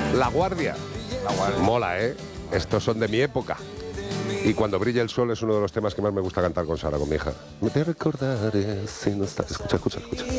La Guardia. Mola, ¿eh? Estos son de mi época. Y Cuando brilla el sol es uno de los temas que más me gusta cantar con Sara, con mi hija. Me te recordaré si no estás... Escucha.